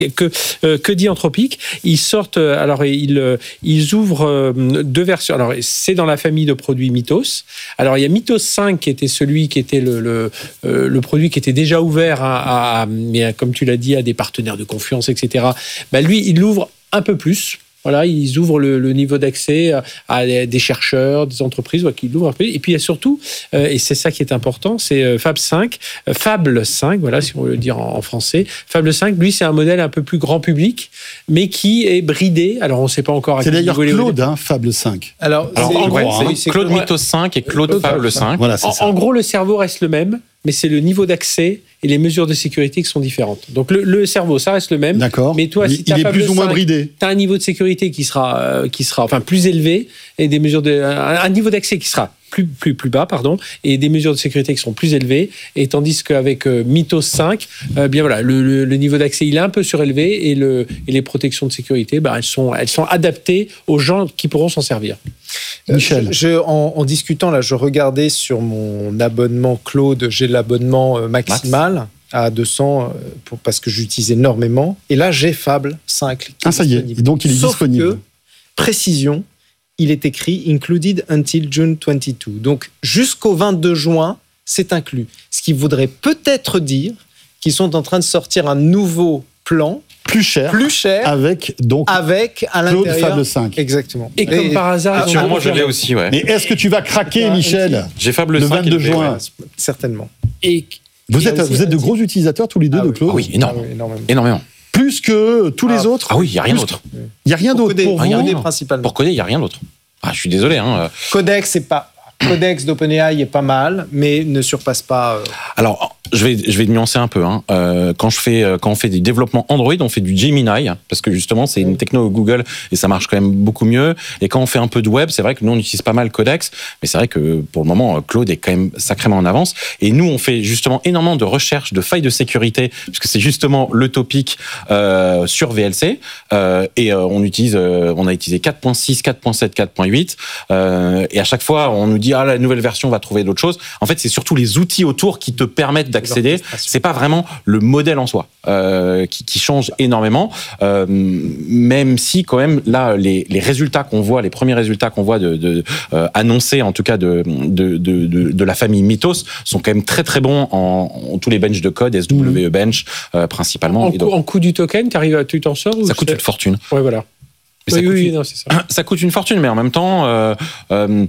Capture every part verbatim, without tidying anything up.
Que, euh, que dit Anthropic? Ils sortent, alors ils, ils ouvrent deux versions. Alors c'est dans la famille de produits Mythos. Alors il y a Mythos cinq qui était celui qui était le, le, euh, le produit qui était déjà ouvert à, à, mais comme tu l'as dit, à des partenaires de confiance, et cetera. Ben lui, il l'ouvre un peu plus. Voilà, ils ouvrent le, le niveau d'accès à, à des chercheurs, des entreprises, ouais, qui l'ouvrent un peu. Et puis il y a surtout, euh, et c'est ça qui est important, c'est euh, Fab cinq, euh, Fable cinq, voilà, si on veut le dire en, en français. Fable cinq, lui, c'est un modèle un peu plus grand public, mais qui est bridé. Alors on ne sait pas encore à c'est quel d'ailleurs niveau Claude, hein, Fable cinq. Alors, Alors c'est, en gros, c'est, hein, c'est Claude Claude Mythos cinq et Claude Claude Fable cinq. Voilà, c'est en, ça. en gros, le cerveau reste le même, mais c'est le niveau d'accès et les mesures de sécurité qui sont différentes. Donc le, le cerveau, ça reste le même. D'accord. Mais toi, il, si tu as il est Fable plus ou moins cinq, bridé. tu as un niveau de sécurité qui sera, euh, qui sera enfin, plus élevé et des mesures de, un, un niveau d'accès qui sera plus, plus, plus bas, pardon, et des mesures de sécurité qui seront plus élevées. Et tandis qu'avec euh, Mythos cinq, euh, bien voilà, le, le, le niveau d'accès il est un peu surélevé et, le, et les protections de sécurité, bah, elles sont, elles sont adaptées aux gens qui pourront s'en servir. Michel. Je, je, en, en discutant là, je regardais sur mon abonnement Claude, j'ai l'abonnement euh, maximal. Max. À deux cents euh, pour, parce que j'utilise énormément. Et là, j'ai Fable cinq. Ah, ça y est. Et donc, il est Sauf disponible. Que, précision, il est écrit included until June vingt-deux. Donc, jusqu'au vingt-deux juin, c'est inclus. Ce qui voudrait peut-être dire qu'ils sont en train de sortir un nouveau plan. Plus cher. Plus cher. Avec, donc, avec à Claude l'intérieur. Fable cinq. Exactement. Et, et comme par hasard, Sur moi, je l'ai aussi, ouais. Mais est-ce que tu vas craquer, Michel? J'ai Fable le cinq vingt-deux juin. Ouais, certainement. Et Vous êtes, vous êtes de gros utilisateurs tous les deux ah de oui. Claude? Ah oui, énorme. Ah oui, énormément. Énormément. Plus que tous Ah. les autres? Ah oui, il n'y a rien Plus d'autre. Il n'y a rien Pour d'autre coder, pour rien, vous? coder rien. principalement. Pour coder, il n'y a rien d'autre. Ah, je suis désolé. Hein. Codex, c'est pas. Codex d'OpenAI est pas mal, mais ne surpasse pas. Euh... Alors, je vais, je vais nuancer un peu. Hein. Euh, quand, je fais, quand on fait du développement Android, on fait du Gemini, parce que justement, c'est une techno Google et ça marche quand même beaucoup mieux. Et quand on fait un peu de web, c'est vrai que nous, on utilise pas mal Codex, mais c'est vrai que pour le moment, Claude est quand même sacrément en avance. Et nous, on fait justement énormément de recherche de failles de sécurité, puisque c'est justement le topic euh, sur V L C. Euh, et euh, on utilise, euh, on a utilisé quatre point six, quatre point sept, quatre point huit. Euh, et à chaque fois, on nous dit, ah, la nouvelle version va trouver d'autres choses. En fait, c'est surtout les outils autour qui te permettent d'accéder. C'est pas vraiment le modèle en soi euh, qui, qui change énormément, euh, même si quand même là, les, les résultats qu'on voit, les premiers résultats qu'on voit de, de euh, annoncés en tout cas de, de, de, de, de la famille Mythos sont quand même très très bons en, en tous les benches de code, S W E Bench euh, principalement. En, Et donc, coût, en coût du token, t'arrives, tu t'en sors ou ça coûte c'est... une fortune. Ouais, voilà. Mais ça oui, coûte oui, une... non, c'est ça. Ça coûte une fortune, mais en même temps. Euh, euh,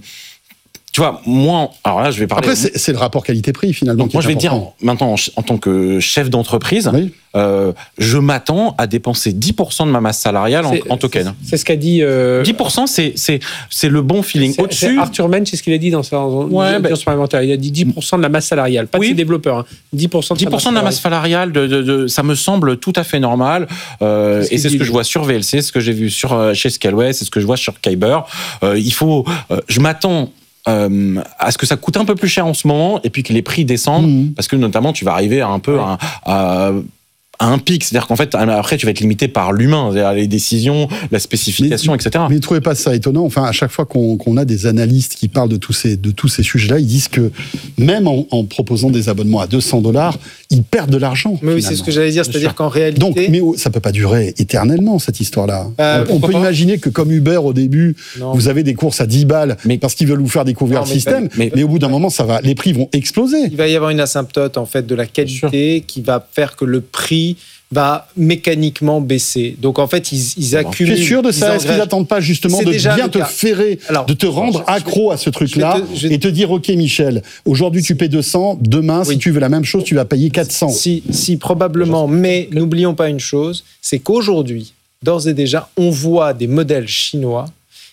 Tu vois, moi, alors là, je vais parler. Après, c'est, c'est le rapport qualité-prix finalement. Donc moi, je vais te dire, maintenant, en tant que chef d'entreprise, oui. euh, je m'attends à dépenser dix pour cent de ma masse salariale en, en token. C'est, c'est ce qu'a dit. Euh... dix pour cent, c'est, c'est, c'est le bon feeling. C'est, Au-dessus. C'est Arthur Mensch, c'est ce qu'il a dit dans sa ouais, bah, supplémentaire. Il a dit dix pour cent de la masse salariale, pas oui. de ses développeurs. Hein. dix pour cent de, dix pour cent de la masse salariale, de, de, de, ça me semble tout à fait normal. Euh, c'est et c'est ce que lui. je vois sur V L C, ce que j'ai vu sur, chez Scaleway, c'est ce que je vois sur Kyber. Euh, il faut. Euh, je m'attends. Euh, à ce que ça coûte un peu plus cher en ce moment et puis que les prix descendent mmh. parce que notamment tu vas arriver à un peu ouais. à, à, à un pic, c'est-à-dire qu'en fait après tu vas être limité par l'humain, c'est-à-dire les décisions, la spécification, mais, et cetera. Mais ne trouvez pas ça étonnant? Enfin, à chaque fois qu'on, qu'on a des analystes qui parlent de tous ces de tous ces sujets-là, ils disent que même en, en proposant des abonnements à deux cents dollars, ils perdent de l'argent. Mais oui, c'est ce que j'allais dire, c'est-à-dire qu'en réalité. Donc, mais ça peut pas durer éternellement cette histoire-là. Euh, on peut pas. imaginer que comme Uber au début, non. vous avez des courses à dix balles, mais parce qu'ils veulent vous faire découvrir non, le système. Mais, mais, mais au bout d'un moment, ça va, les prix vont exploser. Il va y avoir une asymptote en fait de la qualité qui va faire que le prix va mécaniquement baisser. Donc en fait, ils, ils accumulent. Tu es sûr de ça? Est-ce qu'ils n'attendent pas justement c'est de bien te cas. ferrer, Alors, de te rendre je, accro à ce truc-là je te, je... et te dire, OK Michel, aujourd'hui tu paies deux cents, demain oui. si tu veux la même chose, tu vas payer quatre cents. Si, si probablement, mais n'oublions pas une chose, c'est qu'aujourd'hui, d'ores et déjà, on voit des modèles chinois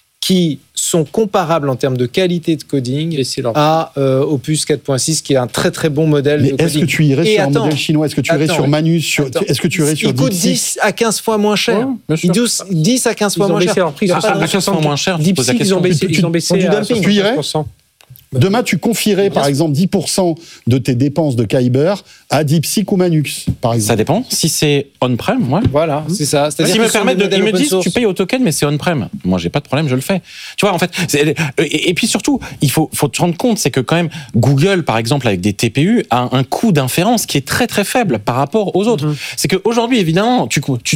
qui sont comparables en termes de qualité de coding à euh, Opus quatre point six, qui est un très très bon modèle mais de coding. Mais est-ce que tu irais et sur attends, un modèle chinois? Est-ce que tu irais attends, sur Manus sur, Est-ce que tu irais sur il coûte dix à quinze fois moins cher. Ouais, dix, dix à quinze fois moins cher. Leur prix, ils ont baissé leur moins cher. DeepSeek, ils ont baissé, ils ont baissé du dumping. Tu irais? Demain, tu confierais, par exemple, dix pour cent de tes dépenses de Kyber à DeepSeek ou Manux, par exemple. Ça dépend. Si c'est on-prem, ouais. Voilà, c'est ça. C'est-à-dire qu'ils me permettent de, ils me disent, tu payes au token, mais c'est on-prem. Moi, j'ai pas de problème, je le fais. Tu vois, en fait, c'est, et, et puis surtout, il faut, faut te rendre compte, c'est que quand même, Google, par exemple, avec des T P U, a un coût d'inférence qui est très, très faible par rapport aux autres. Mm-hmm. C'est qu'aujourd'hui, évidemment, tu, tu